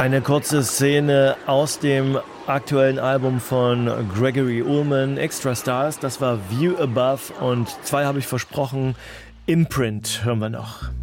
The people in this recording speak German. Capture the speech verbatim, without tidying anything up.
Eine kurze Szene aus dem aktuellen Album von Gregory Ullman, Extra Stars. Das war View Above und zwei habe ich versprochen. Imprint hören wir noch.